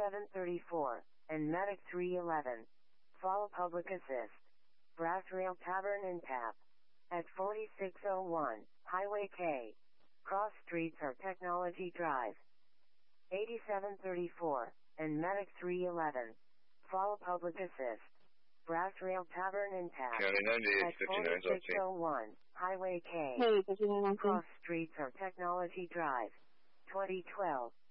8734, and Medic 311. Follow Public Assist. Brass Rail Tavern and Tap. At 4601, Highway K. Cross Streets or Technology Drive. 8734, and Medic 311. Follow Public Assist. Brass Rail Tavern and Tap. County 98, At 59, 4601, Highway K. Hey, 59, Cross Streets or Technology Drive. 2012.